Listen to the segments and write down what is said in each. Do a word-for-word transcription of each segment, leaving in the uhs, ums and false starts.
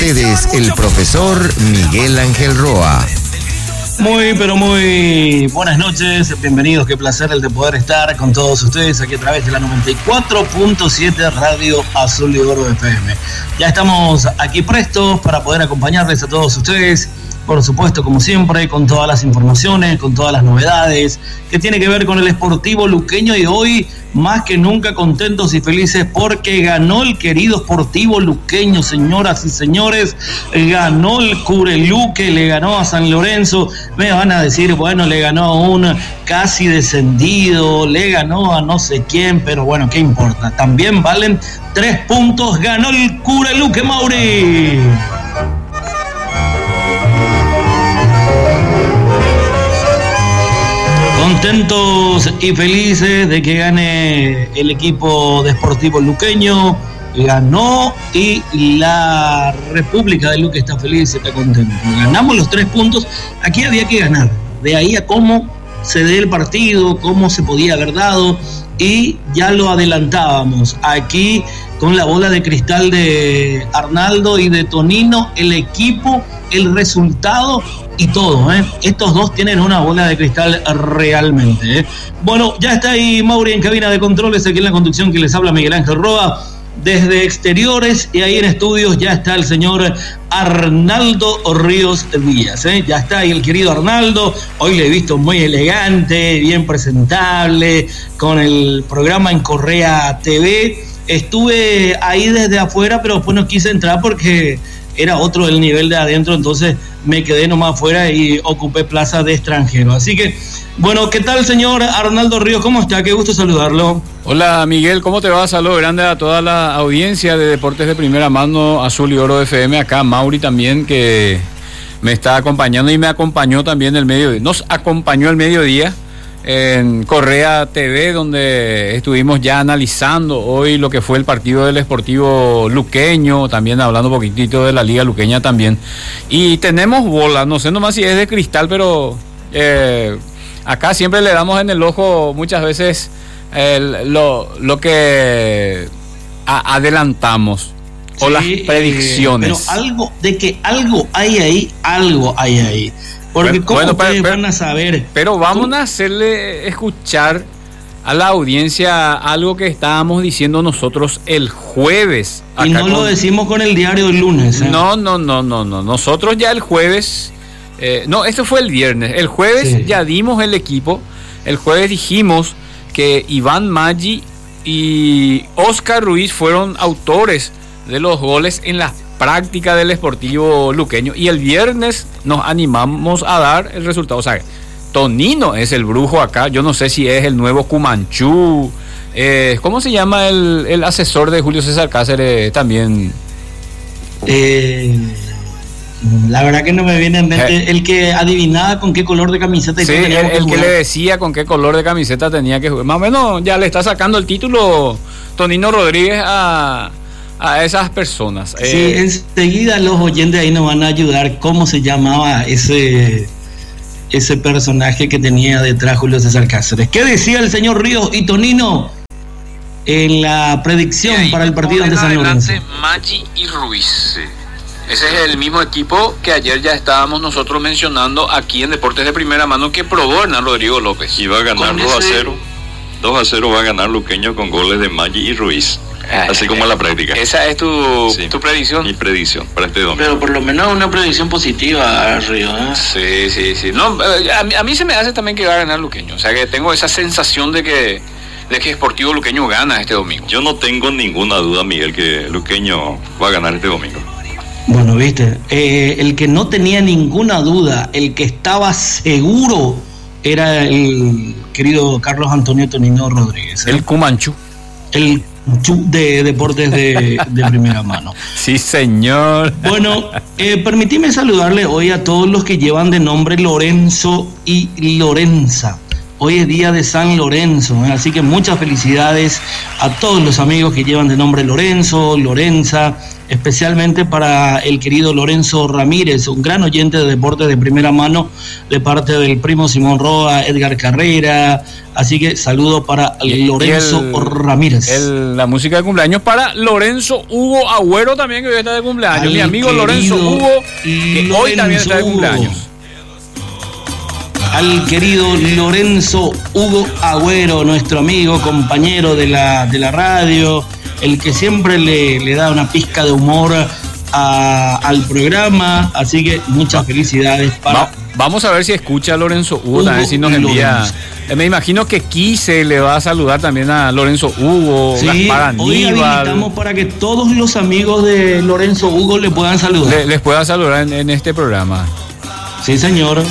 ustedes el profesor Miguel Ángel Roa. Muy, pero muy buenas noches, bienvenidos, qué placer el de poder estar con todos ustedes aquí a través de la noventa y cuatro punto siete Radio Azul y Oro F M. Ya estamos aquí prestos para poder acompañarles a todos ustedes, por supuesto, como siempre, con todas las informaciones, con todas las novedades que tiene que ver con el Sportivo Luqueño, y hoy más que nunca contentos y felices porque ganó el querido Sportivo Luqueño, señoras y señores, ganó el Cureluque, le ganó a San Lorenzo. Me van a decir, bueno, le ganó a un casi descendido, le ganó a no sé quién, pero bueno, ¿qué importa? También valen tres puntos, ganó el Cureluque, Mauri. Contentos y felices de que gane el equipo de Sportivo Luqueño, ganó, y la República de Luque está feliz, está contenta. Ganamos los tres puntos, aquí había que ganar, de ahí a cómo se dé el partido, cómo se podía haber dado, y ya lo adelantábamos aquí con la bola de cristal de Arnaldo y de Tonino, el equipo, el resultado y todo, ¿eh? Estos dos tienen una bola de cristal realmente, ¿eh? Bueno, ya está ahí Mauri en cabina de controles, aquí en la conducción que les habla Miguel Ángel Roa, desde exteriores, y ahí en estudios ya está el señor Arnaldo Ríos Díaz, ¿eh? Ya está ahí el querido Arnaldo, hoy le he visto muy elegante, bien presentable, con el programa en Correa T V. Estuve ahí desde afuera, pero después no quise entrar porque era otro del nivel de adentro, entonces me quedé nomás afuera y ocupé plaza de extranjero. Así que, bueno, ¿qué tal, señor Arnaldo Ríos? ¿Cómo está? Qué gusto saludarlo. Hola, Miguel, ¿cómo te va? Saludos grande a toda la audiencia de Deportes de Primera Mano, Azul y Oro F M. Acá Mauri también, que me está acompañando y me acompañó también el mediodía. Nos acompañó el mediodía en Correa T V, donde estuvimos ya analizando hoy lo que fue el partido del Sportivo Luqueño, también hablando un poquitito de la Liga Luqueña también. Y tenemos bola, no sé nomás si es de cristal, pero eh, acá siempre le damos en el ojo muchas veces el, lo, lo que a, adelantamos, o sí, las predicciones. Eh, pero algo, de que algo hay ahí, algo hay ahí. Porque bueno, ¿cómo bueno, ustedes pero, van a saber? Pero vamos ¿Cómo? a hacerle escuchar a la audiencia algo que estábamos diciendo nosotros el jueves. Y no con... lo decimos con el diario del lunes, ¿eh? No, no, no, no, no. Nosotros ya el jueves, eh, no, esto fue el viernes. El jueves sí. Ya dimos el equipo. El jueves dijimos que Iván Maggi y Oscar Ruiz fueron autores de los goles en las práctica del Sportivo Luqueño, y el viernes nos animamos a dar el resultado. O sea, Tonino es el brujo acá. Yo no sé si es el nuevo Cumanchú, eh, ¿cómo se llama el, el asesor de Julio César Cáceres también? Eh, la verdad que no me viene en mente. Eh, el que adivinaba con qué color de camiseta. Sí, el, el que le decía con qué color de camiseta tenía que jugar. Más o menos ya le está sacando el título Tonino Rodríguez a a esas personas. Sí, eh, enseguida los oyentes ahí nos van a ayudar cómo se llamaba ese ese personaje que tenía detrás Julio César Cáceres. ¿Qué decía el señor Ríos y Tonino en la predicción ahí, para el partido ante San Lorenzo? Maggi y Ruiz. Sí. Ese es el mismo equipo que ayer ya estábamos nosotros mencionando aquí en Deportes de Primera Mano, que probó Hernán Rodrigo López. Y va a ganar dos a cero. dos a cero va a ganar Luqueño con goles de Maggi y Ruiz. Así como en la práctica. Esa es tu, sí, tu predicción. Mi predicción para este domingo. Pero por lo menos una predicción positiva, Río, ¿eh? Sí, sí, sí. No, a mí, a mí se me hace también que va a ganar Luqueño. O sea que tengo esa sensación de que, de que Sportivo Luqueño gana este domingo. Yo no tengo ninguna duda, Miguel, que Luqueño va a ganar este domingo. Bueno, viste, eh, el que no tenía ninguna duda, el que estaba seguro, era el querido Carlos Antonio Tonino Rodríguez, ¿eh? El Cumanchú. El de Deportes de, de Primera Mano. Sí, señor. Bueno, eh, permíteme saludarle hoy a todos los que llevan de nombre Lorenzo y Lorenza. Hoy es día de San Lorenzo, ¿eh? Así que muchas felicidades a todos los amigos que llevan de nombre Lorenzo, Lorenza, especialmente para el querido Lorenzo Ramírez, un gran oyente de deportes de primera mano de parte del primo Simón Roa, Edgar Carrera. Así que saludo para y, Lorenzo y el, Ramírez. El, la música de cumpleaños para Lorenzo Hugo Agüero también, que hoy está de cumpleaños. Al Mi amigo Lorenzo Hugo, que Lorenzo hoy también está de cumpleaños. Al querido Lorenzo Hugo Agüero, nuestro amigo, compañero de la, de la radio, el que siempre le, le da una pizca de humor a, al programa, así que muchas felicidades para... Va, vamos a ver si escucha a Lorenzo Hugo, Hugo también si nos envía... Eh, me imagino que Quise le va a saludar también a Lorenzo Hugo, sí, Gaspar Aníbal. Hoy habilitamos para que todos los amigos de Lorenzo Hugo le puedan saludar. Le, les pueda saludar en, en este programa. Sí, señor.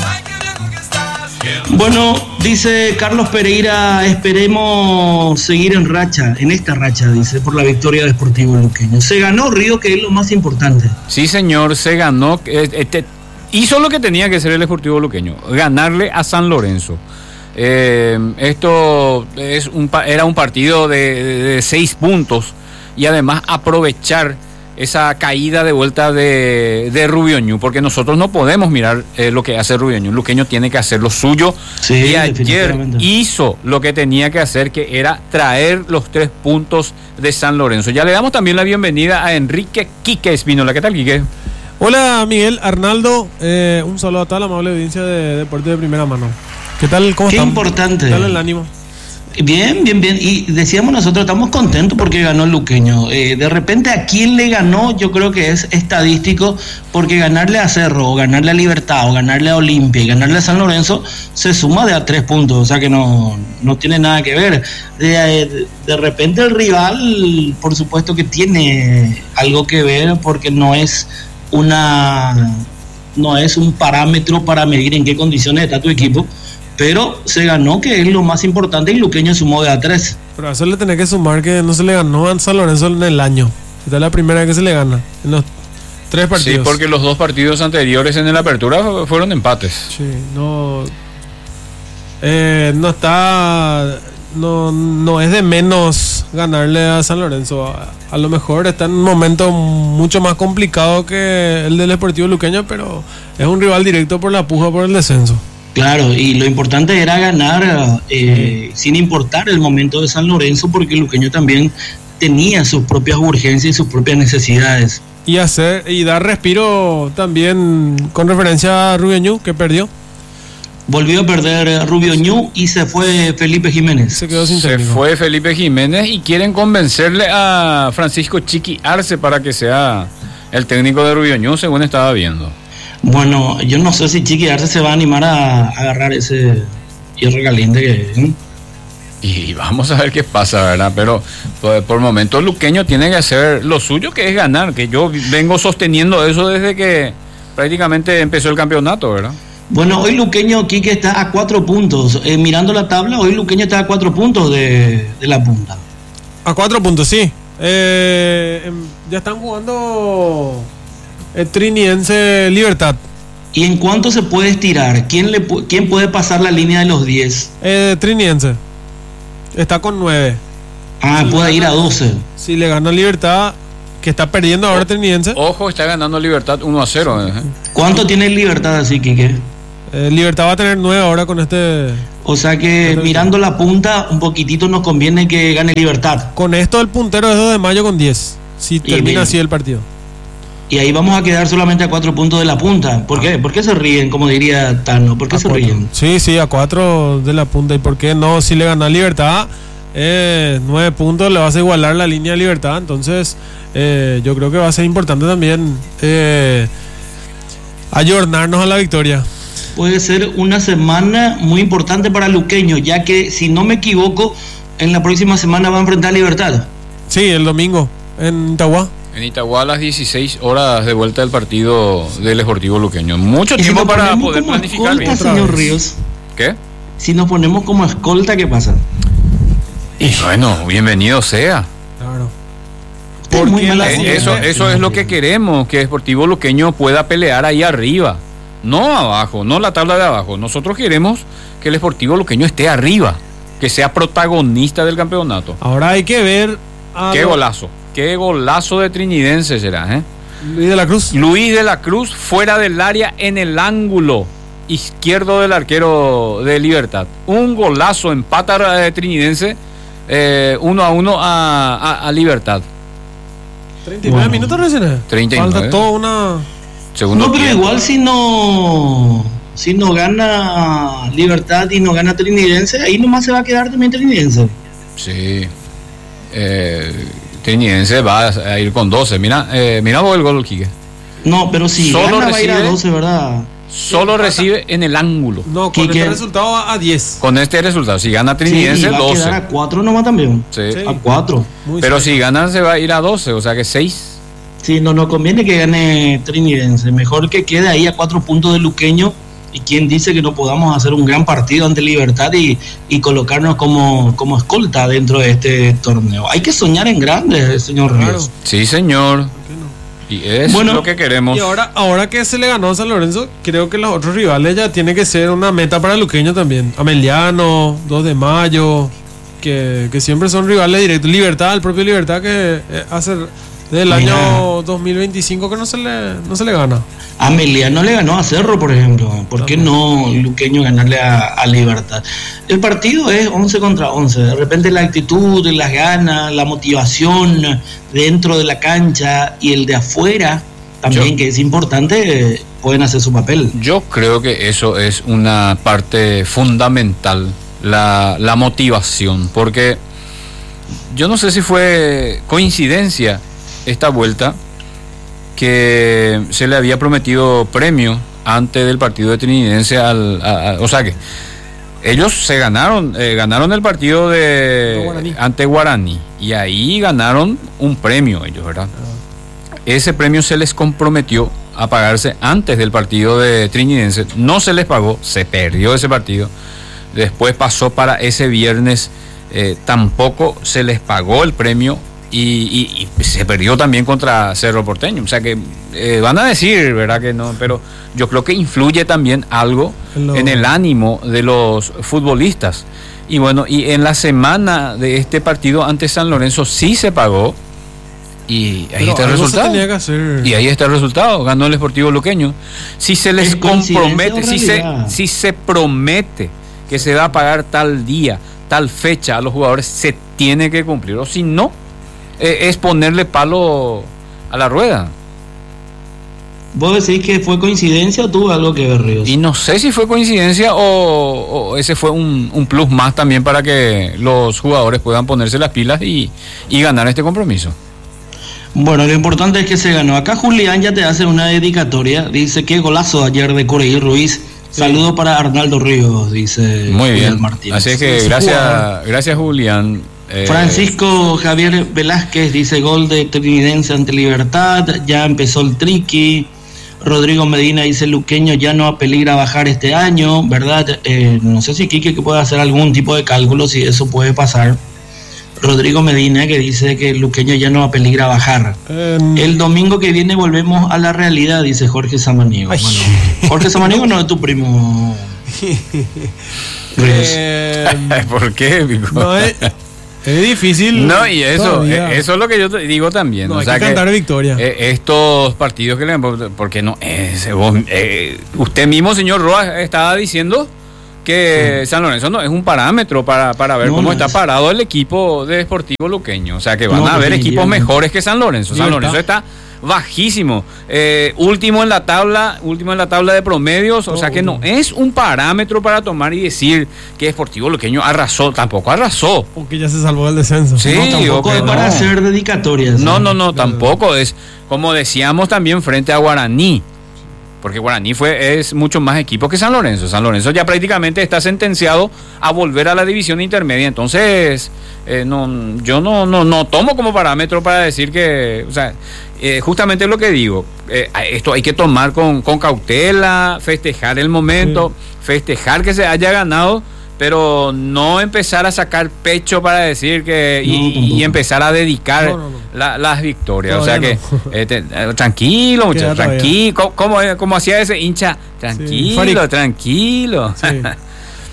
Bueno, dice Carlos Pereira, esperemos seguir en racha, en esta racha, dice, por la victoria de Sportivo Luqueño. Se ganó Río, que es lo más importante. Sí, señor, se ganó. Este, hizo lo que tenía que hacer el Sportivo Luqueño, ganarle a San Lorenzo. Eh, esto es un, era un partido de, de, de seis puntos y además aprovechar esa caída de vuelta de, de Rubioño, porque nosotros no podemos mirar eh, lo que hace Rubioño. Luqueño tiene que hacer lo suyo, sí, y ayer hizo lo que tenía que hacer, que era traer los tres puntos de San Lorenzo. Ya le damos también la bienvenida a Enrique Quique Espínola. ¿Qué tal, Quique? Hola, Miguel, Arnaldo, eh, un saludo a toda la amable audiencia de Deporte de Primera Mano. ¿Qué tal? ¿Cómo Qué están? importante. ¿Qué tal el ánimo? Bien, bien, bien. Y decíamos nosotros, estamos contentos porque ganó el Luqueño. Eh, de repente, ¿a quién le ganó? Yo creo que es estadístico, porque ganarle a Cerro, o ganarle a Libertad, o ganarle a Olimpia y ganarle a San Lorenzo, se suma de a tres puntos. O sea que no, no tiene nada que ver. De, de, de repente el rival, por supuesto que tiene algo que ver, porque no es una, no es un parámetro para medir en qué condiciones está tu equipo. Pero se ganó, que es lo más importante, y Luqueño sumó de a tres. Pero a eso le tenés que sumar que no se le ganó a San Lorenzo en el año. Esta es la primera vez que se le gana en los tres partidos. Sí, porque los dos partidos anteriores en la apertura fueron empates. Sí, no... Eh, no está... No, no es de menos ganarle a San Lorenzo. A, a lo mejor está en un momento mucho más complicado que el del Deportivo Luqueño, pero es un rival directo por la puja por el descenso. Claro, y lo importante era ganar eh, sin importar el momento de San Lorenzo, porque el Luqueño también tenía sus propias urgencias y sus propias necesidades. Y hacer y dar respiro también con referencia a Rubioñu, que perdió. Volvió a perder Rubioñu y se fue Felipe Jiménez. Se quedó sin Se técnico. fue Felipe Jiménez y quieren convencerle a Francisco Chiqui Arce para que sea el técnico de Rubioñu, según estaba viendo. Bueno, yo no sé si Chiqui Arce se va a animar a, a agarrar ese hierro caliente que... ¿eh? Y vamos a ver qué pasa, ¿verdad? Pero por, por el momento el Luqueño tiene que hacer lo suyo, que es ganar, que yo vengo sosteniendo eso desde que prácticamente empezó el campeonato, ¿verdad? Bueno, hoy Luqueño, Quique, está a cuatro puntos. Eh, mirando la tabla, hoy Luqueño está a cuatro puntos de, de la punta. A cuatro puntos, sí. Eh, ya están jugando el Triniense Libertad. ¿Y en cuánto se puede estirar? ¿Quién, le, quién puede pasar la línea de los diez? Eh, Triniense. Está con nueve. Ah, si puede ir a doce. Si le gana Libertad, que está perdiendo ahora Triniense. Ojo, está ganando Libertad uno a cero. ¿eh? ¿Cuánto tiene Libertad así, Quique? Eh, Libertad va a tener nueve ahora con este... O sea que mirando la punta, un poquitito nos conviene que gane Libertad. Con esto el puntero es dos de mayo con diez. Si termina bien. así el partido. Y ahí vamos a quedar solamente a cuatro puntos de la punta. ¿Por qué? ¿Por qué se ríen, como diría Tano? ¿Por qué A se cuatro. ríen? Sí, sí, a cuatro de la punta. ¿Y por qué no? Si le gana Libertad, eh, nueve puntos le vas a igualar la línea de Libertad. Entonces, eh, yo creo que va a ser importante también eh, ayornarnos a la victoria. Puede ser una semana muy importante para Luqueño, ya que, si no me equivoco, en la próxima semana va a enfrentar a Libertad. Sí, el domingo en Itagua. En Itagua a las dieciséis horas de vuelta del partido del Sportivo Luqueño. Mucho Y si tiempo nos para ponemos poder como planificar escolta, bien. señor Ríos, ¿Qué? si nos ponemos como escolta, ¿qué pasa? Y bueno, bienvenido sea. Claro. Usted es muy Porque mala eh, onda. Eso, eso es lo que queremos, que Sportivo Luqueño pueda pelear ahí arriba. No abajo, no la tabla de abajo. Nosotros queremos que el Sportivo Luqueño esté arriba, que sea protagonista del campeonato. Ahora hay que ver. A Qué lo- golazo. Qué golazo de Trinidense será, ¿eh? Luis de la Cruz. Luis de la Cruz fuera del área en el ángulo izquierdo del arquero de Libertad. Un golazo, empata de Trinidense, eh, uno a uno a, a, a Libertad. treinta y nueve Bueno. minutos recién. treinta y nueve. Falta toda una... Segundo No, pero tiempo. igual si no si no gana Libertad y no gana Trinidense, ahí nomás se va a quedar también Trinidense. Sí. Eh, Trinidense va a ir con doce. Mira, eh, mira vos el gol, Quique. No, pero si Solo gana va a ir a recibe- doce, ¿verdad? Solo recibe en el ángulo. No, con Quique. este resultado va a diez. Con este resultado, si gana Sí, Trinidense, y va a doce. quedar a cuatro nomás también. Sí. Sí. A cuatro. Muy Pero cerca. si gana, se va a ir a doce, o sea que seis. Sí, no, no conviene que gane Trinidense. Mejor que quede ahí a cuatro puntos de Luqueño. Y quien dice que no podamos hacer un gran partido ante Libertad y, y colocarnos como, como escolta dentro de este torneo. Hay que soñar en grande, señor Claro. Ríos. Sí, señor. ¿Por qué no? Y es Bueno, lo que queremos. Y ahora, ahora que se le ganó a San Lorenzo, creo que los otros rivales ya tiene que ser una meta para Luqueño también. Ameliano, dos de mayo, que, que siempre son rivales directos. Libertad, el propio Libertad que eh, hace del Mira. año dos mil veinticinco que no se le, no se le gana. Ameliano le ganó a Cerro, por ejemplo. ¿Por qué no Luqueño ganarle a, a Libertad? El partido es once contra once. De repente la actitud, las ganas, la motivación dentro de la cancha y el de afuera también, Yo- que es importante, eh, pueden hacer su papel. Yo creo que eso es una parte fundamental, la, la motivación, porque yo no sé si fue coincidencia esta vuelta que se le había prometido premio antes del partido de Trinidense al, a- a- o sea que ellos se ganaron, eh, ganaron el partido de Ante Guaraní. ante Guaraní y ahí ganaron un premio ellos, ¿verdad? Ese premio se les comprometió a pagarse antes del partido de Trinidense. No se les pagó, se perdió ese partido. Después pasó para ese viernes, eh, tampoco se les pagó el premio y, y- y se perdió también contra Cerro Porteño. O sea que eh, van a decir, ¿verdad? Que no, pero yo creo que influye también algo Lo- en el ánimo de los futbolistas. Y bueno, y en la semana de este partido ante San Lorenzo sí se pagó. Y ahí Pero está el algo se resultado. tenía que hacer. Y ahí está el resultado. Ganó el Sportivo Luqueño. Si se les ¿Es coincidencia compromete, o si se, realidad? si se promete que se va a pagar tal día, tal fecha a los jugadores, se tiene que cumplir. O si no, eh, es ponerle palo a la rueda. ¿Vos decís que fue coincidencia o tuvo algo que ver, Ríos? Y no sé si fue coincidencia o, o ese fue un, un plus más también para que los jugadores puedan ponerse las pilas y, y ganar este compromiso. Bueno, lo importante es que se ganó. Acá Julián ya te hace una dedicatoria. Dice, qué golazo ayer de Corey Ruiz. Saludo para Arnaldo Ríos, dice Muy Julián bien. Martínez. Así es que Es gracias, jugador. gracias Julián. Eh, Francisco Javier Velázquez dice, gol de Trinidense ante Libertad. Ya empezó el triqui. Rodrigo Medina dice, Luqueño ya no apeligra bajar este año, ¿verdad? Eh, no sé si Quique que puede hacer algún tipo de cálculo, si eso puede pasar. Rodrigo Medina que dice que Luqueño ya no apeligra bajar. En- El domingo que viene volvemos a la realidad, dice Jorge Samaniego. Ay. Bueno, Jorge Samaniego no es tu primo. Ríos. Eh, ¿Por qué, Pico? no, es, es difícil. No, y eso, todavía. eh, eso es lo que yo te digo también. No, o hay sea que cantar victoria. eh, estos partidos que le porque no es vos, eh, usted mismo, señor Roa, estaba diciendo que San Lorenzo no es un parámetro para, para ver No, cómo no está es. parado el equipo de Sportivo Luqueño. O sea que van No, a haber equipos definitivamente. mejores que San Lorenzo. San Libertad. Lorenzo está bajísimo, eh, último en la tabla, último en la tabla de promedios, o No, sea que no no. es un parámetro para tomar y decir que Sportivo Luqueño arrasó, tampoco arrasó. Porque ya se salvó del descenso. Sí, No, tampoco ok, es para no. hacer dedicatorias. No, no, no, tampoco es, como decíamos también frente a Guaraní, porque Guaraní fue, es mucho más equipo que San Lorenzo. San Lorenzo ya prácticamente está sentenciado a volver a la división intermedia, entonces eh, no, yo no, no, no tomo como parámetro para decir que, o sea, eh, justamente lo que digo, eh, esto hay que tomar con, con cautela, festejar el momento, festejar que se haya ganado, pero no empezar a sacar pecho para decir que y, No, y tampoco. empezar a dedicar No, no, no. la- las victorias. Todavía o sea no. que eh, te- eh, tranquilo, muchachos, Queda todavía. tranquilo. ¿Cómo, cómo, cómo hacía ese hincha? Tranquilo, Farid. tranquilo. Sí.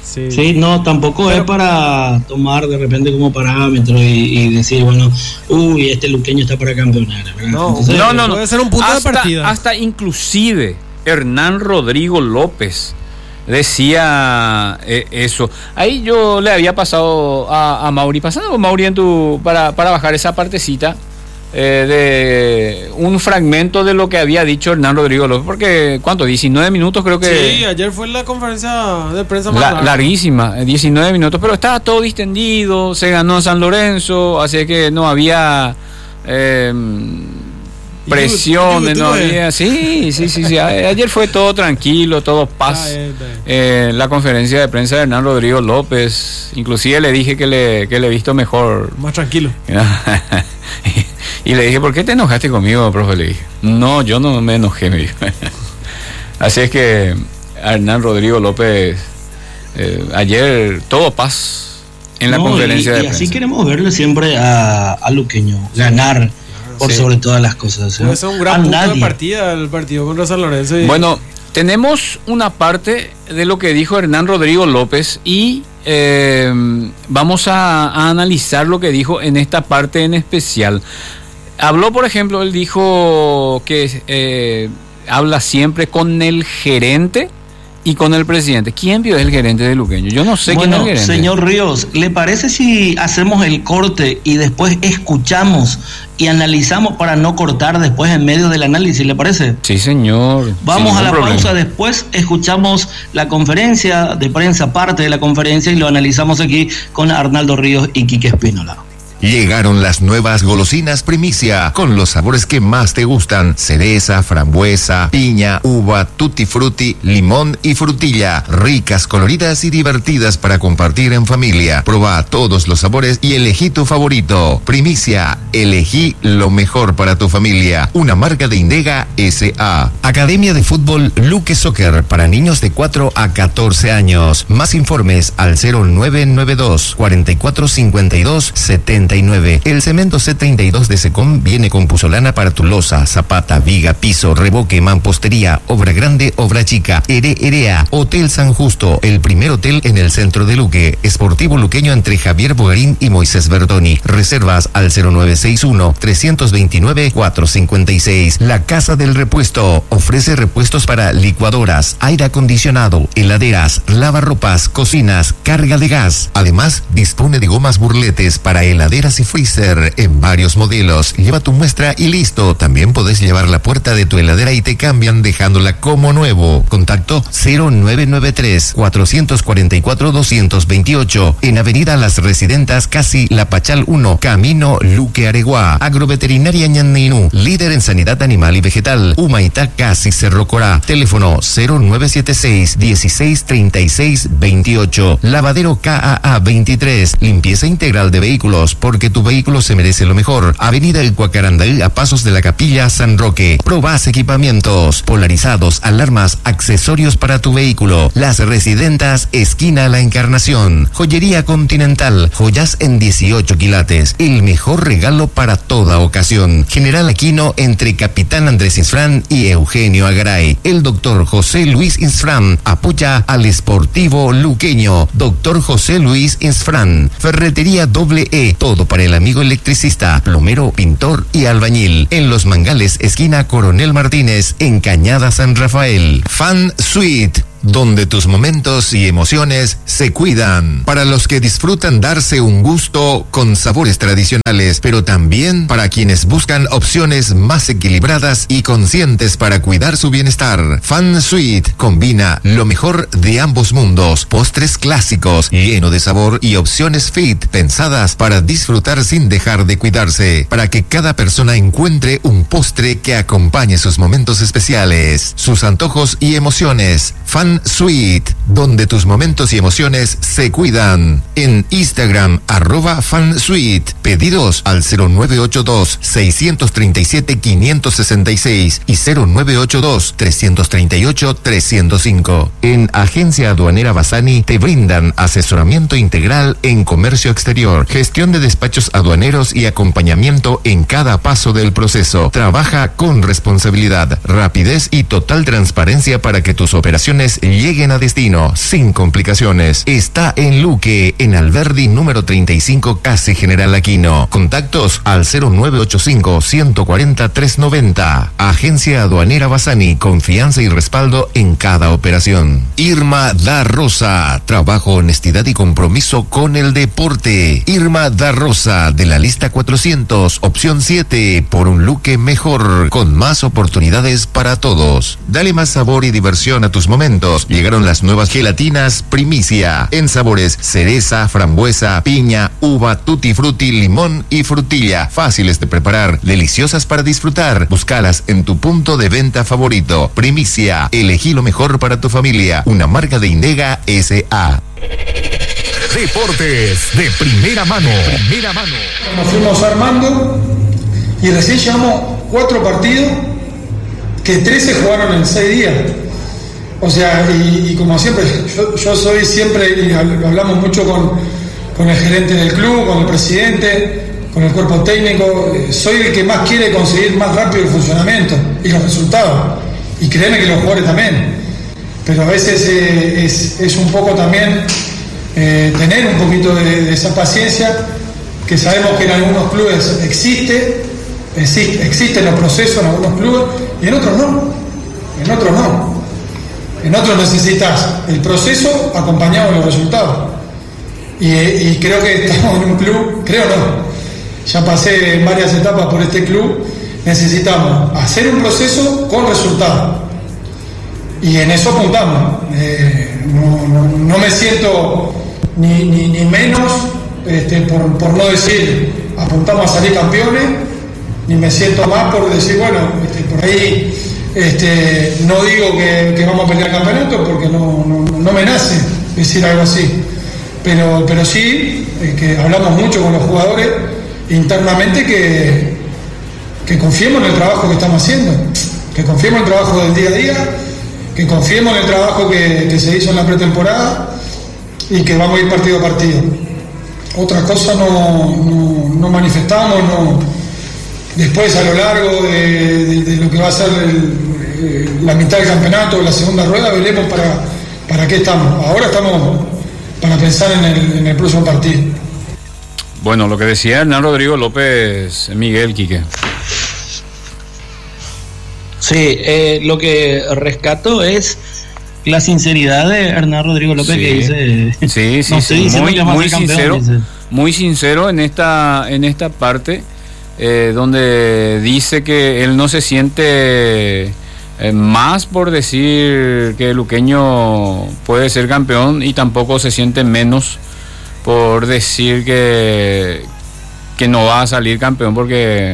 Sí. Sí, no, tampoco Pero- es para tomar de repente como parámetro y, y decir, bueno, uy, este luqueño está para campeonar, ¿verdad? No, Entonces, No, no, no. Puede ser un punto de hasta, partida. Hasta inclusive Hernán Rodrigo López decía eh, eso. Ahí yo le había pasado a, a Mauri, pasando Mauri en tu, para, para bajar esa partecita eh, de un fragmento de lo que había dicho Hernán Rodrigo López, porque ¿cuánto? diecinueve minutos creo que... Sí, ayer fue la conferencia de prensa más La- larga. larguísima, eh, diecinueve minutos, pero estaba todo distendido, se ganó San Lorenzo, así que no había eh, presiones, no YouTube, había... Sí, sí, sí, sí, a- ayer fue todo tranquilo, todo paz. Ah, eh, eh. Eh, la conferencia de prensa de Hernán Rodrigo López, inclusive le dije que le, que le he visto mejor. Más tranquilo. Y le dije, ¿por qué te enojaste conmigo, profe? Le dije, no, yo no me enojé, me dijo. Así es que a Hernán Rodrigo López, eh, ayer todo paz en la no, conferencia y, de y prensa. así queremos verle siempre a, a Luqueño, ganar por Sí. sobre todas las cosas. ¿eh? Puede ser un A gran punto nadie. de partida el partido contra San Lorenzo. y- Bueno, tenemos una parte de lo que dijo Hernán Rodrigo López y eh, vamos a, a analizar lo que dijo en esta parte en especial. Habló, por ejemplo, él dijo que eh, habla siempre con el gerente y con el presidente. ¿Quién vio el gerente de Luqueño? Yo no sé quién es Bueno, el gerente. señor Ríos, ¿le parece si hacemos el corte y después escuchamos y analizamos para no cortar después en medio del análisis? ¿Le parece? Sí, señor. Vamos Sin a la ningún pausa, problema. después escuchamos la conferencia de prensa, parte de la conferencia, y lo analizamos aquí con Arnaldo Ríos y Quique Espínola. Llegaron las nuevas golosinas Primicia, con los sabores que más te gustan: cereza, frambuesa, piña, uva, tutti frutti, limón y frutilla. Ricas, coloridas y divertidas para compartir en familia. Proba todos los sabores y elegí tu favorito. Primicia, elegí lo mejor para tu familia. Una marca de Indega S A. Academia de Fútbol Luque Soccer para niños de cuatro a catorce años. Más informes al cero nueve nueve dos, cuatro cuatro cinco dos, siete nueve. El cemento C treinta y dos de Secom viene con puzolana para tu losa, zapata, viga, piso, revoque, mampostería, obra grande, obra chica. Ere Erea, Hotel San Justo, el primer hotel en el centro de Luque. Esportivo luqueño entre Javier Bogarín y Moisés Verdoni. Reservas al cero nueve seis uno, tres dos nueve, cuatro cinco seis. La Casa del Repuesto ofrece repuestos para licuadoras, aire acondicionado, heladeras, lavarropas, cocinas, carga de gas. Además, dispone de gomas burletes para heladeras y freezer en varios modelos. Lleva tu muestra y listo. También podés llevar la puerta de tu heladera y te cambian dejándola como nuevo. Contacto cero nueve nueve tres, cuatro cuatro cuatro, dos dos ocho en Avenida Las Residentas, casi La Pachal uno, Camino Luque Areguá. Agroveterinaria Ñandinú, líder en sanidad animal y vegetal. Humaitá, casi Cerro Corá. Teléfono cero nueve siete seis, dieciséis treinta y seis veintiocho. Lavadero K A A veintitrés. Limpieza integral de vehículos, porque tu vehículo se merece lo mejor. Avenida El Cuacarandaí, a pasos de la Capilla San Roque. Probás equipamientos, polarizados, alarmas, accesorios para tu vehículo. Las Residentas, esquina La Encarnación. Joyería Continental, joyas en dieciocho quilates. El mejor regalo para toda ocasión. General Aquino, entre Capitán Andrés Insfrán y Eugenio Agaray. El doctor José Luis Insfrán apoya al Esportivo Luqueño. Doctor José Luis Insfrán. Ferretería Doble E, todo para el amigo electricista, plomero, pintor y albañil. En Los Mangales, esquina Coronel Martínez, en Cañada San Rafael. Fan Suite, donde tus momentos y emociones se cuidan. Para los que disfrutan darse un gusto con sabores tradicionales, pero también para quienes buscan opciones más equilibradas y conscientes para cuidar su bienestar. Fan Suite combina lo mejor de ambos mundos: postres clásicos, lleno de sabor, y opciones fit, pensadas para disfrutar sin dejar de cuidarse, para que cada persona encuentre un postre que acompañe sus momentos especiales, sus antojos y emociones. Fan Suite, donde tus momentos y emociones se cuidan. En Instagram, arroba fansuite. Pedidos al cero nueve ocho dos, seis tres siete, cinco seis seis y cero nueve ocho dos, tres tres ocho, tres cero cinco. En Agencia Aduanera Bassani te brindan asesoramiento integral en comercio exterior, gestión de despachos aduaneros y acompañamiento en cada paso del proceso. Trabaja con responsabilidad, rapidez y total transparencia para que tus operaciones lleguen a destino sin complicaciones. Está en Luque, en Alberdi número treinta y cinco, casi General Aquino. Contactos al cero nueve ocho cinco, uno cuatro cero, tres nueve cero. Agencia Aduanera Bassani, confianza y respaldo en cada operación. Irma da Rosa, trabajo, honestidad y compromiso con el deporte. Irma da Rosa, de la lista cuatrocientos, opción siete, por un Luque mejor, con más oportunidades para todos. Dale más sabor y diversión a tus momentos. Llegaron las nuevas gelatinas Primicia, en sabores cereza, frambuesa, piña, uva, tutti frutti, limón y frutilla. Fáciles de preparar, deliciosas para disfrutar. Búscalas en tu punto de venta favorito. Primicia, elegí lo mejor para tu familia. Una marca de Indega S A. Deportes de primera mano. Primera mano. Nos fuimos armando y recién llevamos cuatro partidos que trece jugaron en seis días. O sea, y, y como siempre, yo, yo soy siempre, y hablamos mucho con, con el gerente del club, con el presidente, con el cuerpo técnico, soy el que más quiere conseguir más rápido el funcionamiento y los resultados. Y créeme que los jugadores también. Pero a veces eh, es, es un poco también eh, tener un poquito de, de esa paciencia, que sabemos que en algunos clubes existe, existe, existen los procesos en algunos clubes y en otros no. En otros no. En otros necesitas el proceso acompañado de los resultados. Y, y creo que estamos en un club, creo no, ya pasé en varias etapas por este club, necesitamos hacer un proceso con resultados. Y en eso apuntamos. Eh, no, no, no me siento ni, ni, ni menos, este, por, por no decir apuntamos a salir campeones, ni me siento más por decir, bueno, este, por ahí este, no digo que, que vamos a pelear campeonato porque no, no, no me nace decir algo así. Pero, pero sí, eh, que hablamos mucho con los jugadores internamente que, que confiemos en el trabajo que estamos haciendo, que confiemos en el trabajo del día a día, que confiemos en el trabajo que, que se hizo en la pretemporada y que vamos a ir partido a partido. Otra cosa no, no, no manifestamos, no. Después a lo largo de, de, de lo que va a ser el, la mitad del campeonato, la segunda rueda, veremos para, para qué estamos. Ahora estamos para pensar en el, en el próximo partido. Bueno, lo que decía Hernán Rodrigo López, Miguel Quique. Sí, eh, lo que rescato es la sinceridad de Hernán Rodrigo López, sí, que dice. Sí, sí, no sí, muy, muy sincero, campeón, muy sincero en esta, en esta parte, eh, donde dice que él no se siente eh, más por decir que el luqueño puede ser campeón, y tampoco se siente menos por decir que, que no va a salir campeón, porque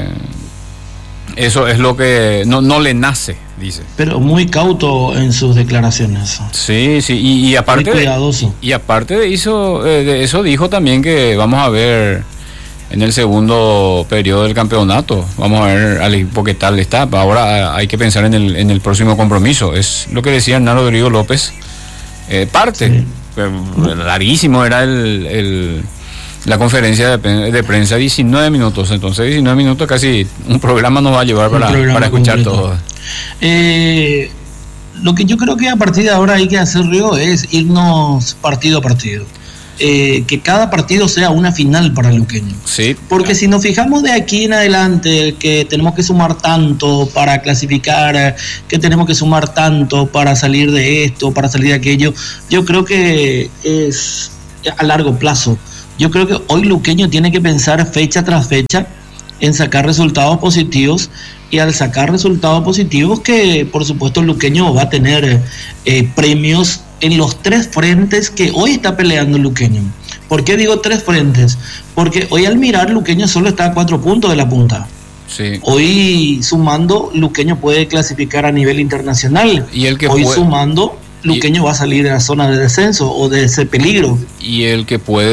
eso es lo que no, no le nace, dice. Pero muy cauto en sus declaraciones. Sí, sí, y, y aparte muy cuidadoso. De, y aparte de eso, eh, de eso dijo también que vamos a ver en el segundo periodo del campeonato, vamos a ver al equipo qué tal está. Ahora hay que pensar en el, en el próximo compromiso. Es lo que decía Hernán Rodrigo López. Eh, parte, sí. Larguísimo era el... el la conferencia de, de prensa, diecinueve minutos, entonces diecinueve minutos, casi un programa nos va a llevar para, para escuchar completo. Todo. Eh, lo que yo creo que a partir de ahora hay que hacer, Río, es irnos partido a partido. Eh, que cada partido sea una final para el luqueño. Sí. Porque si nos fijamos de aquí en adelante que tenemos que sumar tanto para clasificar, que tenemos que sumar tanto para salir de esto, para salir de aquello, yo creo que es a largo plazo. Yo creo que hoy luqueño tiene que pensar fecha tras fecha en sacar resultados positivos, y al sacar resultados positivos que por supuesto el luqueño va a tener eh, premios en los tres frentes que hoy está peleando el luqueño. ¿Por qué digo tres frentes? Porque hoy al mirar luqueño solo está a cuatro puntos de la punta. Sí. Hoy sumando luqueño puede clasificar a nivel internacional, y el que hoy puede... sumando luqueño y, va a salir de la zona de descenso o de ese peligro. Y el que puede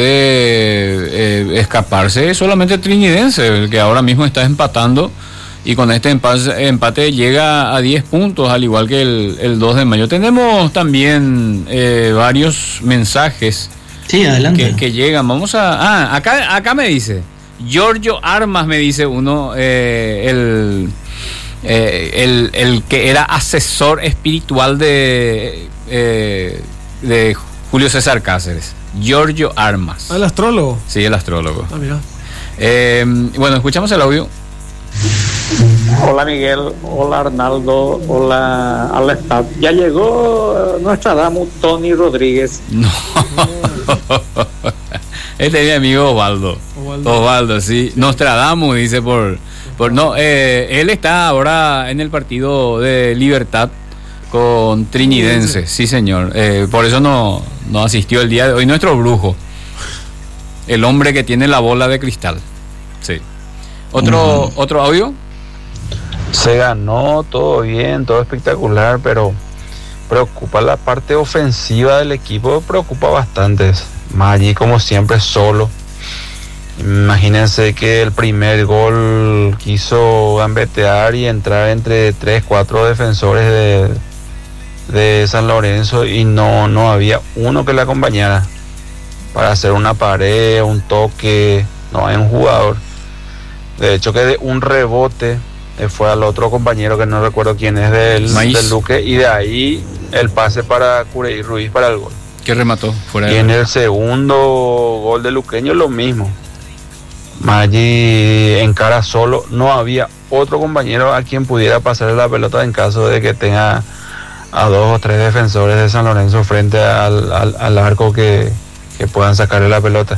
eh, escaparse es solamente Trinidense, el que ahora mismo está empatando, y con este empate, empate llega a diez puntos, al igual que el, el dos de mayo. Tenemos también eh, varios mensajes. Sí, adelante. Que, que llegan. Vamos a... Ah, acá, acá me dice, Giorgio Armas me dice uno, eh, el... eh, el, el que era asesor espiritual de, eh, de Julio César Cáceres, Giorgio Armas. ¿El astrólogo? Sí, el astrólogo. Ah, mira. Eh, bueno, escuchamos el audio. Hola Miguel, hola Arnaldo, hola Alestad. Ya llegó nuestra dama Tony Rodríguez. No. Este es mi amigo Osvaldo. Osvaldo, Osvaldo sí. Nostradamus dice por... por no, eh, él está ahora en el partido de Libertad con Trinidense. Sí, señor. Eh, por eso no, no asistió el día de hoy nuestro brujo. El hombre que tiene la bola de cristal. Sí. ¿Otro, uh-huh. ¿Otro audio? Se ganó, todo bien, todo espectacular, pero preocupa la parte ofensiva del equipo, preocupa bastante. Maggi, como siempre, solo. Imagínense que el primer gol quiso gambetear y entrar entre tres, cuatro defensores de, de San Lorenzo y no, no había uno que le acompañara para hacer una pared, un toque, no hay un jugador. De hecho que de un rebote eh, fue al otro compañero que no recuerdo quién es del, del Duque, y de ahí el pase para Curey Ruiz para el gol. ¿Qué remató? Fuera y en el segundo gol de Luqueño lo mismo. Maggi encara solo, no había otro compañero a quien pudiera pasarle la pelota en caso de que tenga a dos o tres defensores de San Lorenzo frente al, al, al arco que, que puedan sacarle la pelota.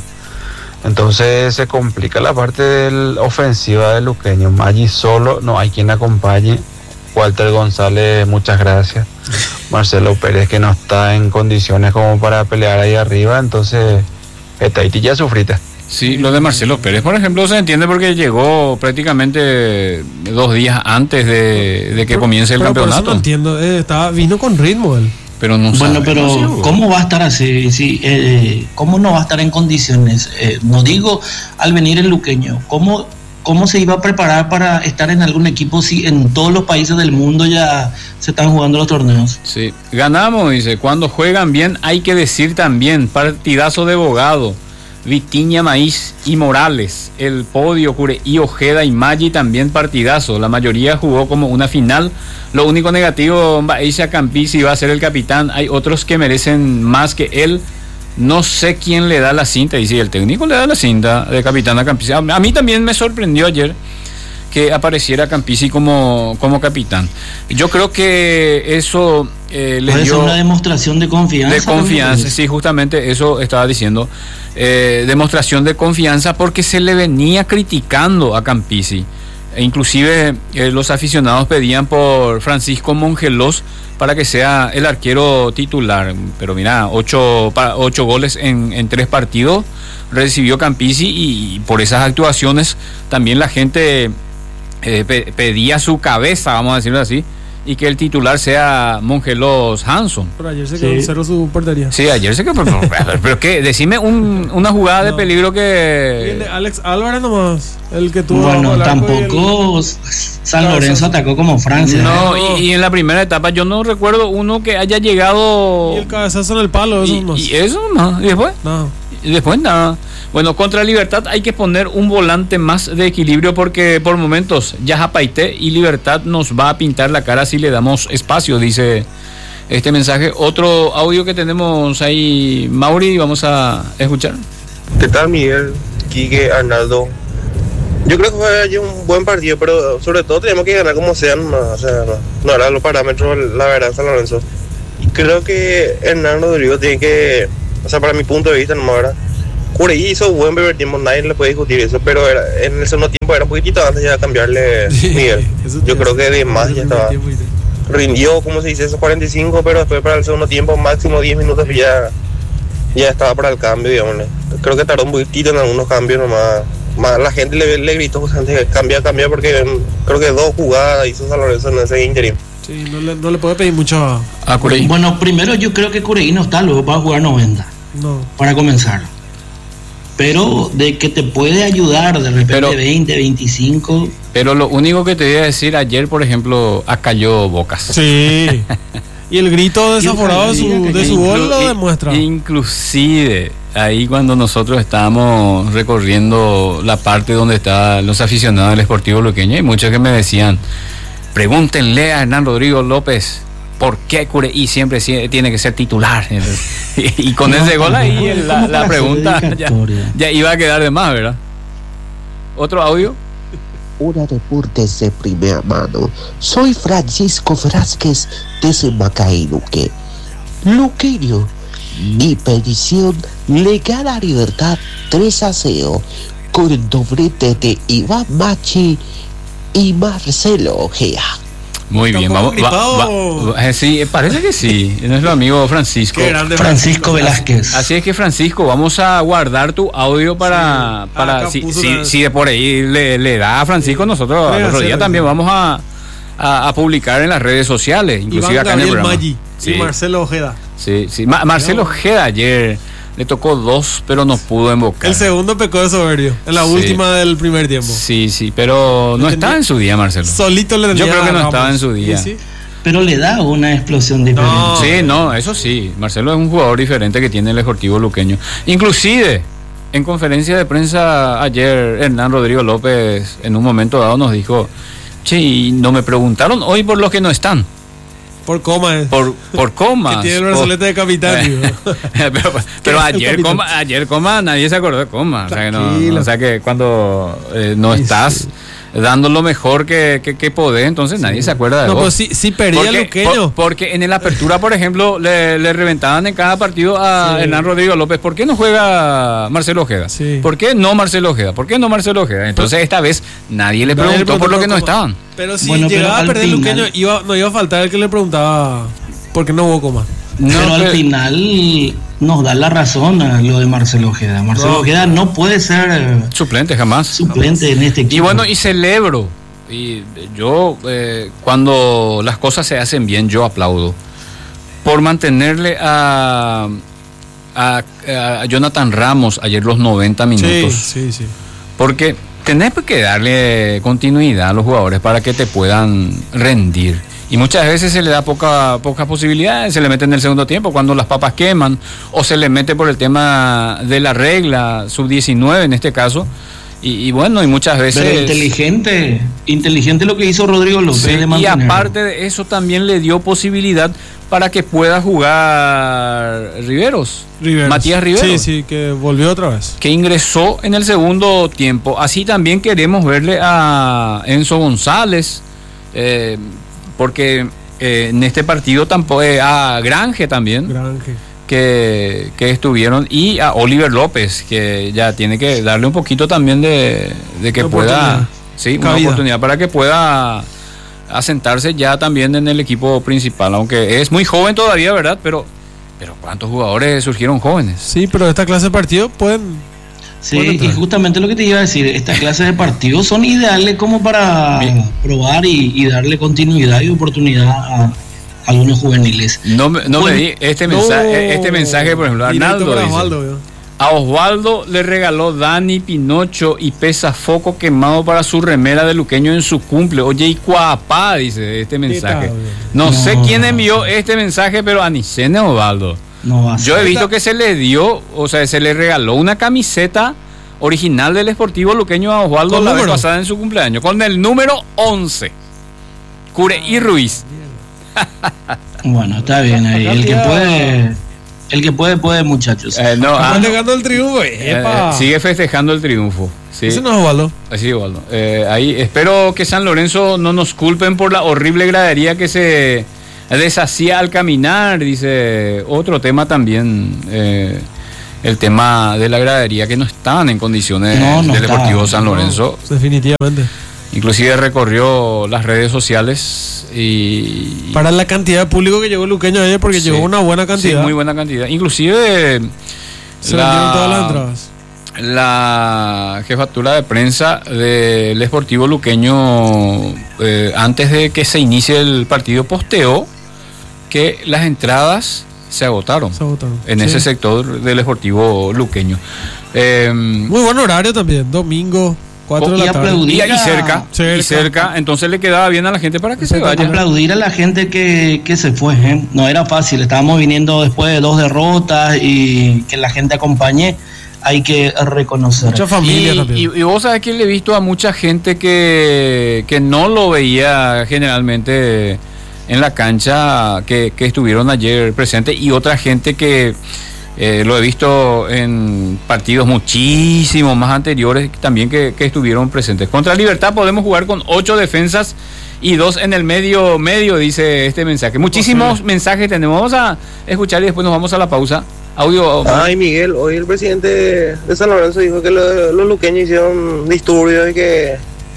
Entonces se complica la parte del ofensiva de Luqueño. Maggi solo, no hay quien acompañe. Walter González, muchas gracias. Marcelo Pérez, que no está en condiciones como para pelear ahí arriba. Entonces, esta Haití ya sufrita. Sí, lo de Marcelo Pérez, por ejemplo, se entiende porque llegó prácticamente dos días antes de, de que pero, comience el pero campeonato. Por eso no entiendo, eh, estaba, vino con ritmo él. Pero no bueno, sabe, pero no ¿cómo va a estar así? Sí, eh, ¿cómo no va a estar en condiciones? Eh, no digo al venir el Luqueño, ¿cómo, ¿cómo se iba a preparar para estar en algún equipo si en todos los países del mundo ya se están jugando los torneos? Sí, ganamos, dice, cuando juegan bien hay que decir también, partidazo de Bogado, Vitiña, Maíz y Morales, el podio, Cure y Ojeda y Maggi también partidazo, la mayoría jugó como una final. Lo único negativo, Baisha Campisi va a ser el capitán, hay otros que merecen más que él, no sé quién le da la cinta, y si el técnico le da la cinta de capitán a Campisi. A mí también me sorprendió ayer que apareciera Campisi como, como capitán. Yo creo que eso eh, le puede dio... ser una demostración de confianza. De confianza, sí, justamente eso estaba diciendo. Eh, demostración de confianza porque se le venía criticando a Campisi. E inclusive eh, los aficionados pedían por Francisco Mongelos para que sea el arquero titular. Pero mira, ocho, ocho goles en, en tres partidos recibió Campisi y, y por esas actuaciones también la gente... Eh, pe- pedía su cabeza, vamos a decirlo así, y que el titular sea Mongelos Hanson. Pero ayer se quedó sí. cero su portería. Sí, ayer se quedó. Pero, pero, pero qué, decime un, una jugada no. de peligro que. Alex Álvarez nomás, el que tuvo. Bueno, tampoco el... San Lorenzo atacó como Francia. No, ¿eh? y, y en la primera etapa yo no recuerdo uno que haya llegado. Y el cabezazo en el palo, eso y, no. Y eso no, y después. No. Y después nada. Bueno, contra Libertad hay que poner un volante más de equilibrio porque por momentos Yaja Paité y Libertad nos va a pintar la cara si le damos espacio, dice este mensaje. Otro audio que tenemos ahí, Mauri, vamos a escuchar. ¿Qué tal, Miguel, Quique, Arnaldo? Yo creo que fue un buen partido, pero sobre todo tenemos que ganar como sean, o sea, no era los parámetros, la verdad, San Lorenzo. Y creo que Hernán Rodrigo tiene que, o sea, para mi punto de vista, no era. Curey hizo buen primer tiempo, nadie le puede discutir eso, pero era, en el segundo tiempo era un poquitito antes ya de cambiarle Miguel. Yo creo que de más ya estaba. Rindió, como se dice, esos cuarenta y cinco, pero después para el segundo tiempo, máximo diez minutos, ya, ya estaba para el cambio, digamos. Creo que tardó un poquitito en algunos cambios nomás. Más la gente le, le gritó justamente cambia, cambia, porque creo que dos jugadas hizo San Lorenzo en ese interim. Sí, no le, no le puede pedir mucho a, a Curey. Bueno, primero yo creo que Curey no está luego para jugar noventa. No. Para comenzar. Pero de que te puede ayudar de repente pero, veinte, veinticinco. Pero lo único que te voy a decir, ayer por ejemplo acalló Bocas. Sí. Y el grito desaforado de su, de su gol lo demuestra. Inclusive ahí cuando nosotros estábamos recorriendo la parte donde están los aficionados del Sportivo Luqueño, hay muchos que me decían, Pregúntenle a Hernán Rodrigo López por qué Cureí siempre tiene que ser titular. Y, y con no, ese gol ahí el, la, la pregunta ya, ya iba a quedar de más, ¿verdad? ¿Otro audio? Hora Deportes de primera mano. Soy Francisco Vázquez desde Macaí, Luque. Luqueño, mi petición le gana a Libertad tres a cero con el doblete de Iván Machi y Marcelo Ojea. Muy bien, vamos. Va, va, va, eh, sí, parece que sí. Es nuestro amigo Francisco. Francisco, Francisco Velázquez. Así es que, Francisco, vamos a guardar tu audio para. Sí, para si, si, si de por ahí le, le da a Francisco, nosotros el otro día también vamos a, a, a publicar en las redes sociales, inclusive Iván acá Gabriel en el programa. Maggi sí. Y Marcelo Ojeda. Sí, sí. Ma- Marcelo Ojeda ayer le tocó dos, pero no pudo embocar. El segundo pecó de soberbio, en la sí. última del primer tiempo. Sí, sí, pero no estaba en su día, Marcelo. Solito le tenía. Yo creo que no estaba en su día. Sí, sí. Pero le da una explosión diferente. No. Sí, no, eso sí. Marcelo es un jugador diferente que tiene el Sportivo Luqueño. Inclusive, en conferencia de prensa ayer, Hernán Rodrigo López en un momento dado nos dijo, che, y no me preguntaron hoy por los que no están. Por comas. Por, por comas. Que tiene el brazalete por... de capitán. pero pero ayer, coma, ayer coma, nadie se acordó de coma. O sea que, no, o sea que cuando eh, no estás sí. dando lo mejor que, que, que podés, entonces sí. nadie se acuerda de no, vos. Pues sí, sí perdía porque, Luqueño. Por, porque en el Apertura, por ejemplo, le, le reventaban en cada partido a sí. Hernán Rodrigo López. ¿Por qué no juega Marcelo Ojeda? Sí. ¿Por qué no Marcelo Ojeda? ¿Por qué no Marcelo Ojeda? Entonces esta vez nadie le preguntó, nadie preguntó por lo que no estaban. Pero si bueno, llegaba pero a perder final, Luqueño, iba, no iba a faltar el que le preguntaba por qué no hubo coma. No, pero, pero al final nos da la razón a lo de Marcelo Ojeda. Marcelo no. Ojeda no puede ser suplente jamás. Suplente jamás. En este equipo. Y bueno, y celebro. Y yo, eh, cuando las cosas se hacen bien, yo aplaudo. Por mantenerle a, a, a Jonathan Ramos ayer los noventa minutos. Sí, sí, sí. Porque tenés que darle continuidad a los jugadores para que te puedan rendir. Y muchas veces se le da poca, pocas posibilidades, se le mete en el segundo tiempo cuando las papas queman, o se le mete por el tema de la regla, sub diecinueve en este caso. Y, y bueno, y muchas veces... Pero inteligente, inteligente lo que hizo Rodrigo López. Sí, de y aparte de eso también le dio posibilidad para que pueda jugar Riveros. Riveros. Matías Riveros. Sí, sí, que volvió otra vez. Que ingresó en el segundo tiempo. Así también queremos verle a Enzo González, eh, porque eh, en este partido tampoco... Eh, a Granje también. Granje. Que, que estuvieron, y a Oliver López, que ya tiene que darle un poquito también de, de que una pueda, sí, una oportunidad para que pueda asentarse ya también en el equipo principal, aunque es muy joven todavía, ¿verdad? Pero, pero ¿cuántos jugadores surgieron jóvenes? Sí, pero esta clase de partidos pueden... Sí, y justamente lo que te iba a decir, esta clase de partidos son ideales como para Bien. probar y, y darle continuidad y oportunidad a algunos juveniles. No, no pues, me di este mensaje, no, este mensaje, por ejemplo, Arnaldo dice, Osvaldo, a Osvaldo le regaló Dani Pinocho y pesa foco quemado para su remera de Luqueño en su cumple. Oye, y cuapá, dice este mensaje. No, no sé quién envió este mensaje, pero a Nicene Osvaldo. No, yo he visto que se le dio, o sea, se le regaló una camiseta original del Sportivo Luqueño a Osvaldo la vez pasada en su cumpleaños, con el número once. Cureí Ruiz. Bueno, está bien ahí. El que puede, el que puede, puede, muchachos. Eh, no, ah, festejando el triunfo. Eh, sigue festejando el triunfo. Sí. Ese no es Osvaldo. Así es, Osvaldo. Eh, ahí espero que San Lorenzo no nos culpen por la horrible gradería que se deshacía al caminar. Dice otro tema también. Eh, el tema de la gradería, que no estaban en condiciones no, no del Deportivo San Lorenzo. No, definitivamente. Inclusive recorrió las redes sociales y... Para la cantidad de público que llegó Luqueño ayer, porque sí, llegó una buena cantidad. Sí, muy buena cantidad. Inclusive... Se la, vendieron todas las entradas. La jefatura de prensa del Sportivo Luqueño, eh, antes de que se inicie el partido, posteó que las entradas se agotaron, se agotaron. en sí. ese sector del Sportivo Luqueño. Eh, muy buen horario también, domingo... cuatro de la tarde. Y, y cerca, cerca, y cerca, entonces le quedaba bien a la gente para que se vaya. Aplaudir a la gente que, que se fue, ¿eh? No era fácil, estábamos viniendo después de dos derrotas y que la gente acompañe hay que reconocer. Mucha familia y, también. Y, y vos sabés que le he visto a mucha gente que, que no lo veía generalmente en la cancha, que, que estuvieron ayer presentes, y otra gente que eh, lo he visto en partidos muchísimo más anteriores también que, que estuvieron presentes. Contra Libertad podemos jugar con ocho defensas y dos en el medio, medio, dice este mensaje. Muchísimos sí. mensajes tenemos. Vamos a escuchar y después nos vamos a la pausa. Audio. Ay, Miguel, hoy el presidente de San Lorenzo dijo que lo, los luqueños hicieron disturbios y que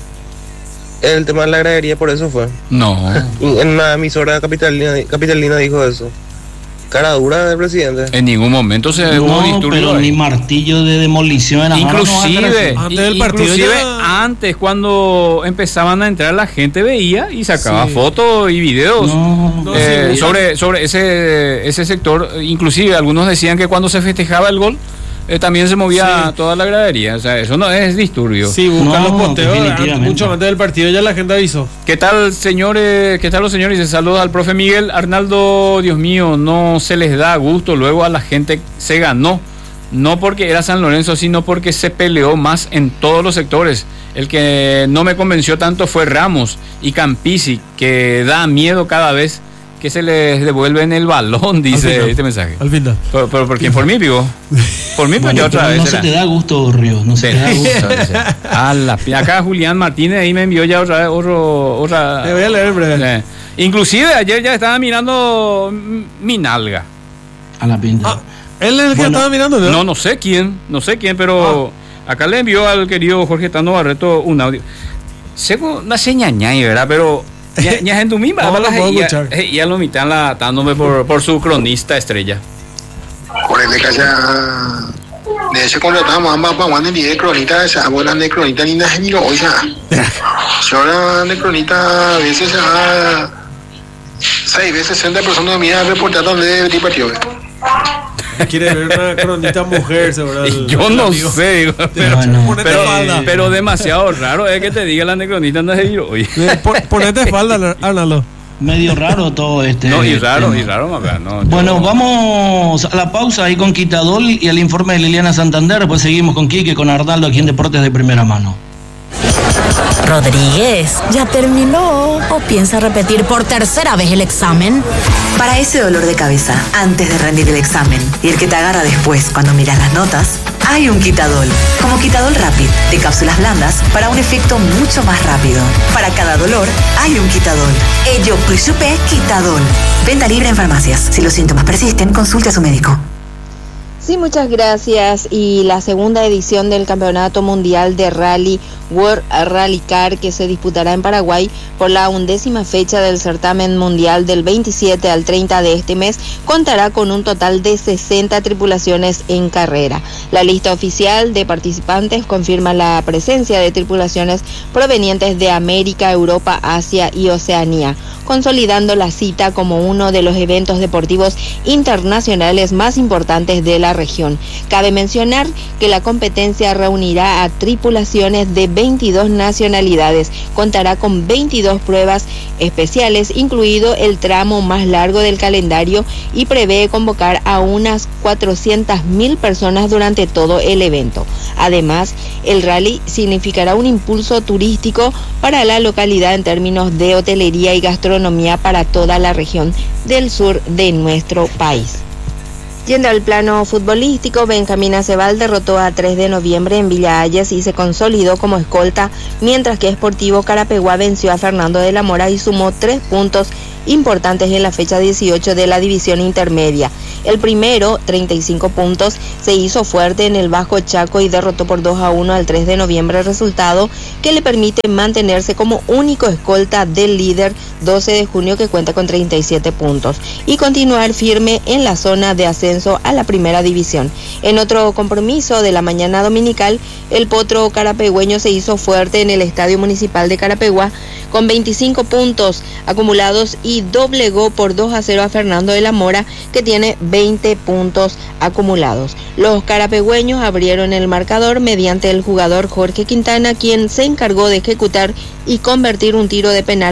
el tema de la gradería por eso fue. No. En una emisora capitalina, capitalina dijo eso. Cara dura del presidente. En ningún momento se no, hubo disturbio. Pero ni martillo de demolición en la Inclusive, no antes del partido inclusive ya... antes cuando empezaban a entrar la gente veía y sacaba Sí. fotos y videos No, no, eh, sí, sobre sobre ese ese sector. Inclusive algunos decían que cuando se festejaba el gol eh, también se movía Sí. toda la gradería. O sea, eso no es disturbio. Sí, buscan No, los posteos. definitivamente. Antes, mucho antes del partido ya la gente avisó. ¿Qué tal, señores? ¿Qué tal los señores? Dice, saludos al profe Miguel. Arnaldo, Dios mío, no se les da gusto. Luego a la gente se ganó. No porque era San Lorenzo, sino porque se peleó más en todos los sectores. El que no me convenció tanto fue Ramos y Campisi, que da miedo cada vez que se les devuelve en el balón, dice final. este mensaje. Al final. ¿Por, por, por quién? ¿Por mí, Pivo? Por mí, pues Bueno, yo otra pero vez. no se era. te da gusto, Ríos, no se te da gusto. A la pi- acá Julián Martínez ahí me envió ya otra vez otro, otra. Te voy a leer, breve. Eh, Inclusive ayer ya estaba mirando mm, mi nalga. A la pinta. Ah, él es el que Bueno, estaba mirando, ¿no? No, no sé quién, no sé quién, pero acá le envió al querido Jorge Tano Barreto un audio. Sego una señañay, ¿verdad? Pero ya, ya en tu misma, No, no puedo ya, escuchar. ya lo mitad la dándome por, por su cronista estrella. Por el de casa de ese contratamos ambas para Juan de cronita, esa bola de cronita ni nada ni lo oiga. Si ahora de cronita a veces se va seis veces sesenta personas de mía reportar donde de partido. Quiere ver una cronita mujer, seguro. el- Yo el no amigo. sé, digo, pero, Bueno, Ponete pero, falda. pero demasiado raro es que te diga la necronita anda de oye. Eh, pon- Ponete falda, Arnaldo. Medio raro todo este. No, y raro, tema. y raro, más no, yo- Bueno, vamos a la pausa ahí con Quitadol y al informe de Liliana Santander. Después seguimos con Quique, con Arnaldo aquí en Deportes de Primera Mano. Rodríguez, ¿ya terminó o piensa repetir por tercera vez el examen? Para ese dolor de cabeza antes de rendir el examen y el que te agarra después cuando miras las notas, hay un Quitadol. Como Quitadol Rapid, de cápsulas blandas para un efecto mucho más rápido. Para cada dolor, hay un Quitadol. Ello Plushupe Quitadol. Venta libre en farmacias. Si los síntomas persisten, consulte a su médico. Sí, muchas gracias. Y la segunda edición del Campeonato Mundial de Rally World Rally Car, que se disputará en Paraguay por la undécima fecha del certamen mundial del veintisiete al treinta de este mes, contará con un total de sesenta tripulaciones en carrera. La lista oficial de participantes confirma la presencia de tripulaciones provenientes de América, Europa, Asia y Oceanía, consolidando la cita como uno de los eventos deportivos internacionales más importantes de la región. Cabe mencionar que la competencia reunirá a tripulaciones de veintidós nacionalidades, contará con veintidós pruebas especiales, incluido el tramo más largo del calendario, y prevé convocar a unas cuatrocientas mil personas durante todo el evento. Además, el rally significará un impulso turístico para la localidad en términos de hotelería y gastronomía para toda la región del sur de nuestro país. Yendo al plano futbolístico, Benjamín Acebal derrotó a tres de noviembre en Villa Hayes y se consolidó como escolta, mientras que Sportivo Carapeguá venció a Fernando de la Mora y sumó tres puntos importantes en la fecha dieciocho de la división intermedia. El primero, treinta y cinco puntos, se hizo fuerte en el Bajo Chaco y derrotó por dos a uno al tres de noviembre, resultado que le permite mantenerse como único escolta del líder doce de junio, que cuenta con treinta y siete puntos, y continuar firme en la zona de ascenso a la primera división. En otro compromiso de la mañana dominical, el Potro carapegüeño se hizo fuerte en el Estadio Municipal de Carapeguá con veinticinco puntos acumulados y doblegó por dos a cero a Fernando de la Mora, que tiene veinte puntos acumulados. Los carapegüeños abrieron el marcador mediante el jugador Jorge Quintana, quien se encargó de ejecutar y convertir un tiro de penal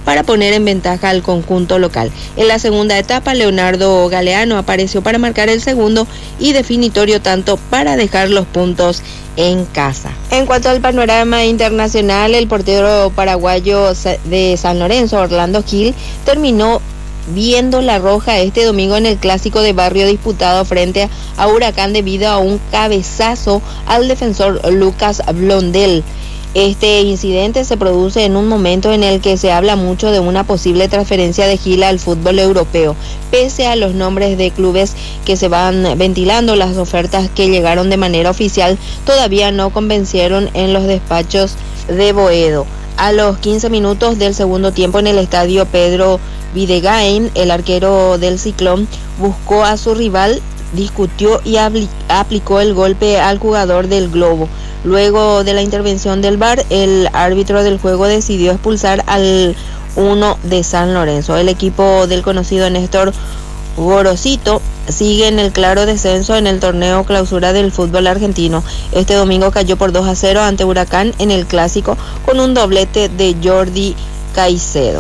para poner en ventaja al conjunto local. En la segunda etapa, Leonardo Galeano apareció para marcar el segundo y definitorio tanto para dejar los puntos en casa. En cuanto al panorama internacional, el portero paraguayo de San Lorenzo, Orlando Gil, terminó viendo la roja este domingo en el clásico de barrio disputado frente a Huracán debido a un cabezazo al defensor Lucas Blondel. Este incidente se produce en un momento en el que se habla mucho de una posible transferencia de Gil al fútbol europeo. Pese a los nombres de clubes que se van ventilando, las ofertas que llegaron de manera oficial todavía no convencieron en los despachos de Boedo. A los quince minutos del segundo tiempo en el estadio Pedro Videgain, el arquero del Ciclón buscó a su rival, discutió y aplicó el golpe al jugador del Globo. Luego de la intervención del V A R, el árbitro del juego decidió expulsar al uno de San Lorenzo. El equipo del conocido Néstor Gorosito sigue en el claro descenso en el torneo clausura del fútbol argentino. Este domingo cayó por dos a cero ante Huracán en el clásico con un doblete de Jordi Caicedo.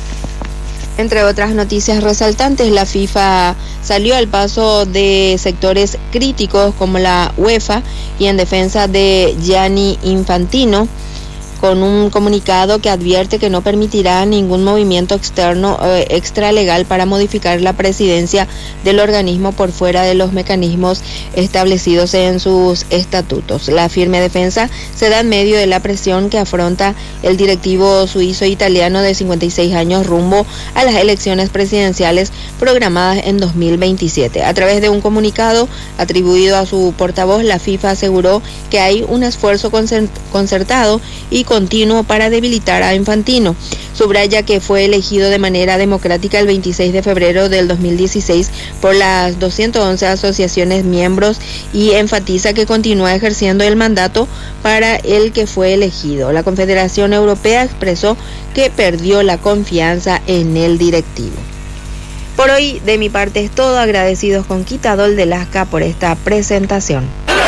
Entre otras noticias resaltantes, la FIFA salió al paso de sectores críticos como la UEFA y en defensa de Gianni Infantino, con un comunicado que advierte que no permitirá ningún movimiento externo eh, extralegal para modificar la presidencia del organismo por fuera de los mecanismos establecidos en sus estatutos. La firme defensa se da en medio de la presión que afronta el directivo suizo-italiano de cincuenta y seis años rumbo a las elecciones presidenciales programadas en dos mil veintisiete. A través de un comunicado atribuido a su portavoz, la FIFA aseguró que hay un esfuerzo concertado y continuo para debilitar a Infantino. Subraya que fue elegido de manera democrática el veintiséis de febrero del dos mil dieciséis por las doscientas once asociaciones miembros y enfatiza que continúa ejerciendo el mandato para el que fue elegido. La Confederación Europea expresó que perdió la confianza en el directivo. Por hoy, de mi parte es todo. Agradecidos con Quitadol de Lasca por esta presentación.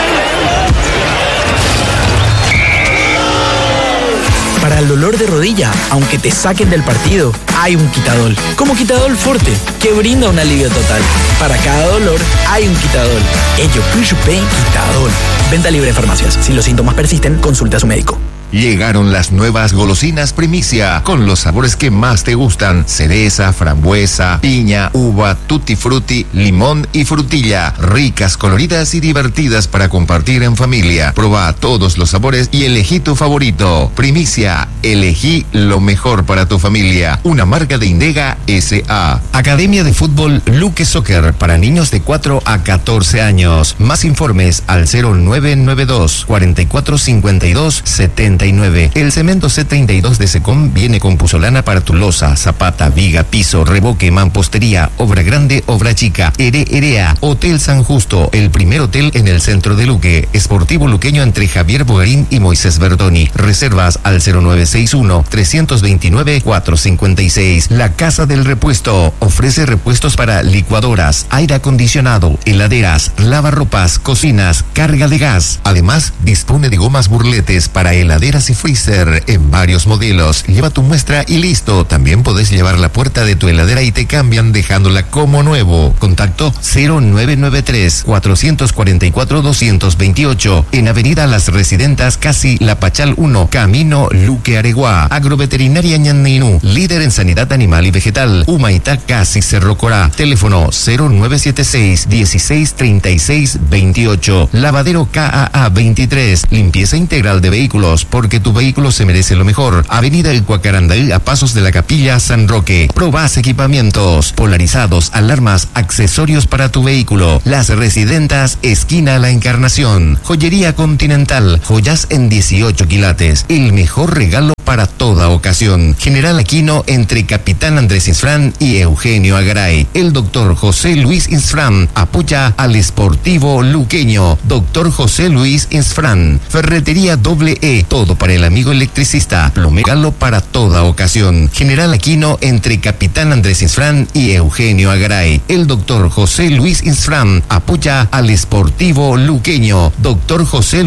Para el dolor de rodilla, aunque te saquen del partido, hay un Quitadol. Como Quitadol Forte, que brinda un alivio total. Para cada dolor, hay un Quitadol. Ello Push Pain Quitadol. Venta libre en farmacias. Si los síntomas persisten, consulte a su médico. Llegaron las nuevas golosinas primicia, con los sabores que más te gustan: cereza, frambuesa, piña, uva, tutti frutti, limón y frutilla. Ricas, coloridas y divertidas para compartir en familia. Proba todos los sabores y elegí tu favorito. Primicia, elegí lo mejor para tu familia. Una marca de Indega S A. Academia de Fútbol Luque Soccer para niños de cuatro a catorce años. Más informes al cero nueve nueve dos, cuatro cuatro cinco dos, siete nueve. El cemento C treinta y dos de Secom viene con puzolana para tu losa, zapata, viga, piso, revoque, mampostería, obra grande, obra chica. Ere Erea, Hotel San Justo, el primer hotel en el centro de Luque. Esportivo luqueño entre Javier Bogarín y Moisés Verdoni. Reservas al cero nueve seis uno, tres dos nueve, cuatro cinco seis. La Casa del Repuesto ofrece repuestos para licuadoras, aire acondicionado, heladeras, lavarropas, cocinas, carga de gas. Además, dispone de gomas burletes para heladeras y freezer en varios modelos. Lleva tu muestra y listo. También podés llevar la puerta de tu heladera y te cambian dejándola como nuevo. Contacto cero nueve nueve tres, cuatro cuatro cuatro, dos dos ocho en Avenida Las Residentas, casi La Pachal uno, Camino Luque Areguá. Agroveterinaria Ñanninú, líder en sanidad animal y vegetal. Humaitá, casi Cerro Corá. Teléfono cero nueve siete seis, dieciséis treinta y seis veintiocho. Lavadero K A A veintitrés, limpieza integral de vehículos, porque tu vehículo se merece lo mejor. Avenida El Cuacarandaí, a pasos de la Capilla San Roque. Probás equipamientos, polarizados, alarmas, accesorios para tu vehículo. Las Residentas, esquina La Encarnación. Joyería Continental, joyas en dieciocho quilates. El mejor regalo para toda ocasión. General Aquino entre Capitán Andrés Insfrán y Eugenio Agaray. El doctor José Luis Insfrán apoya al Esportivo Luqueño. Doctor José Luis Insfrán. Ferretería Doble E, todo para el amigo electricista. Plomegalo para toda ocasión. General Aquino entre Capitán Andrés Insfrán y Eugenio Agaray. El doctor José Luis Insfrán apoya al Esportivo Luqueño. Doctor José